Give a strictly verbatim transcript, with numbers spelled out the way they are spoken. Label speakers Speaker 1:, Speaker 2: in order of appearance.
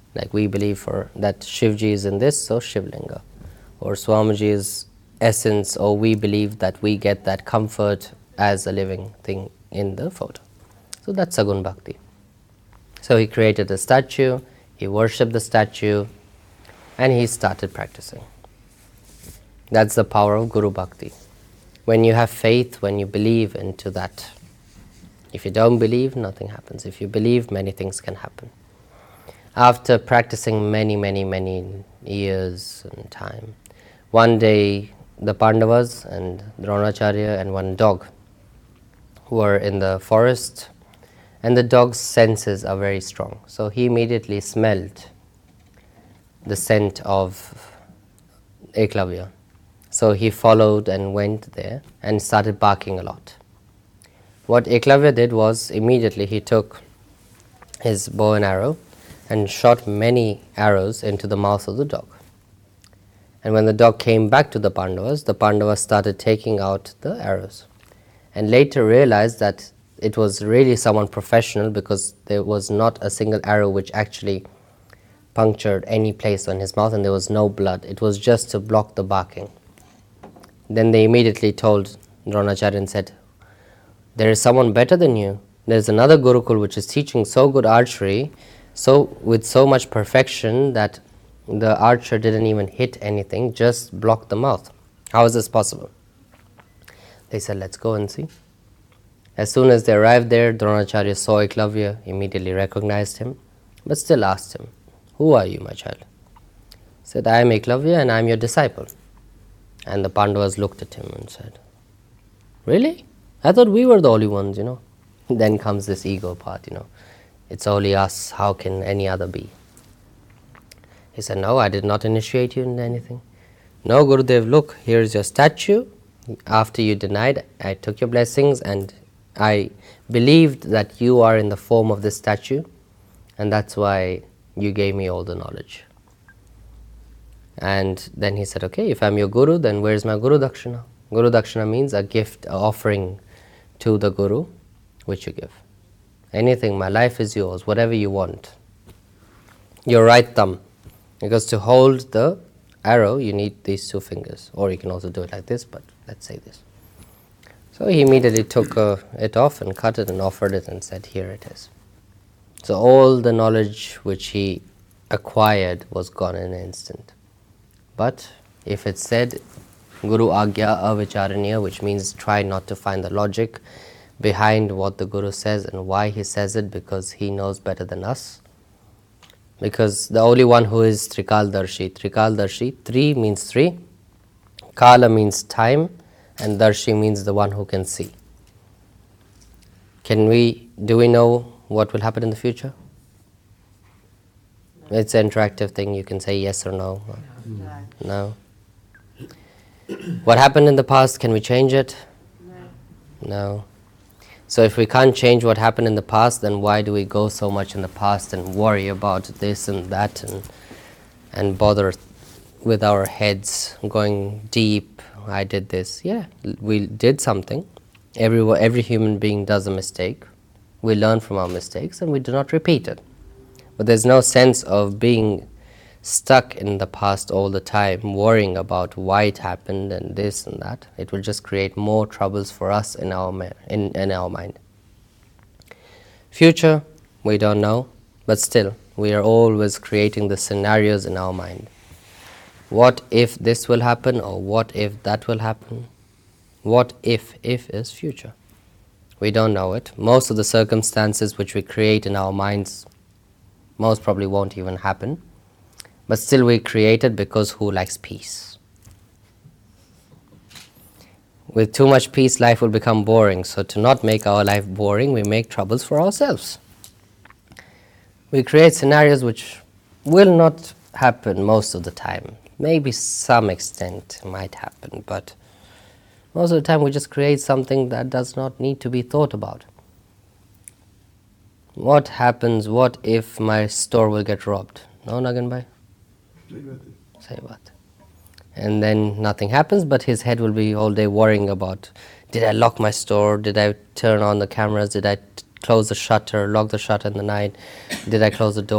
Speaker 1: Like we believe for that Shivji is in this, so Shivlinga. Or Swamiji's essence, or we believe that we get that comfort as a living thing in the photo. So that's Sagun Bhakti. So he created a statue, he worshipped the statue, and he started practicing. That's the power of Guru Bhakti. When you have faith, when you believe into that. If you don't believe, nothing happens. If you believe, many things can happen. After practicing many, many, many years and time, one day the Pandavas and Dronacharya and one dog were in the forest, and the dog's senses are very strong. So he immediately smelled the scent of Eklavya. So he followed and went there and started barking a lot. What Eklavya did was immediately he took his bow and arrow and shot many arrows into the mouth of the dog. And when the dog came back to the Pandavas, the Pandavas started taking out the arrows. And later realized that it was really someone professional, because there was not a single arrow which actually punctured any place on his mouth, and there was no blood. It was just to block the barking. Then they immediately told Dronacharya and said, there is someone better than you. There is another Gurukul which is teaching so good archery, so with so much perfection that the archer didn't even hit anything, just blocked the mouth. How is this possible? They said, let's go and see. As soon as they arrived there, Dronacharya saw Eklavya, immediately recognized him, but still asked him, who are you, my child? He said, I am Eklavya and I am your disciple. And the Pandavas looked at him and said, really? I thought we were the only ones, you know. Then comes this ego part, you know. It's only us, how can any other be? He said, no, I did not initiate you in anything. No, Gurudev, look, here is your statue. After you denied, I took your blessings and I believed that you are in the form of this statue, and that's why you gave me all the knowledge. And then he said, okay, if I'm your Guru, then where's my Guru Dakshina? Guru Dakshina means a gift, an offering to the Guru, which you give. Anything, my life is yours, whatever you want. Your right thumb, because to hold the arrow, you need these two fingers, or you can also do it like this, but let's say this. So he immediately took uh, it off and cut it and offered it and said, here it is. So all the knowledge which he acquired was gone in an instant. But if it said, Guru Agya Avicharaniya, which means try not to find the logic behind what the Guru says and why he says it, because he knows better than us. Because the only one who is Trikaldarshi, Trikaldarshi, Tri means three, Kala means time, and Darshi means the one who can see. Can we, do we know what will happen in the future? No. It's an interactive thing, you can say yes or no. No. No. What happened in the past, can we change it? No. No. So if we can't change what happened in the past, then why do we go so much in the past and worry about this and that and and bother with our heads going deep? I did this. Yeah, we did something. Every, every human being does a mistake. We learn from our mistakes and we do not repeat it. But there's no sense of being stuck in the past all the time, worrying about why it happened and this and that. It will just create more troubles for us in our, in, in our mind. Future, we don't know, but still, we are always creating the scenarios in our mind. What if this will happen, or what if that will happen? What if, if is future. We don't know it. Most of the circumstances which we create in our minds, most probably won't even happen. But still we create it, because who likes peace? With too much peace, life will become boring. So to not make our life boring, we make troubles for ourselves. We create scenarios which will not happen most of the time. Maybe some extent might happen, but most of the time we just create something that does not need to be thought about. What happens, what if my store will get robbed? No, Nagan bhai? Say what? And then nothing happens, but his head will be all day worrying about, did I lock my store? Did I turn on the cameras? Did I t- close the shutter, lock the shutter in the night? Did I close the door?